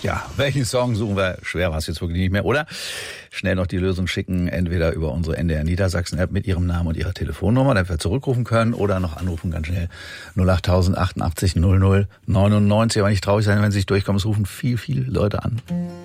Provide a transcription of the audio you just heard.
Ja, welchen Song suchen wir? Schwer war es jetzt wirklich nicht mehr, oder? Schnell noch die Lösung schicken, entweder über unsere NDR Niedersachsen-App mit Ihrem Namen und Ihrer Telefonnummer, damit wir zurückrufen können, oder noch anrufen ganz schnell 08088 00 99. Aber nicht traurig sein, wenn Sie nicht durchkommen. Es rufen viele Leute an.